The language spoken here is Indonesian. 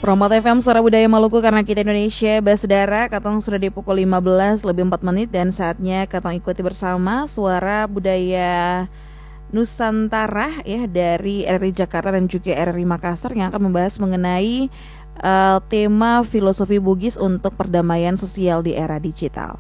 Promote FM Suara Budaya Maluku karena kita Indonesia. Saudara, katong sudah di pukul 15 lebih 4 menit dan saatnya katong ikuti bersama Suara Budaya Nusantara ya dari RRI Jakarta dan juga RRI Makassar yang akan membahas mengenai tema filosofi Bugis untuk perdamaian sosial di era digital.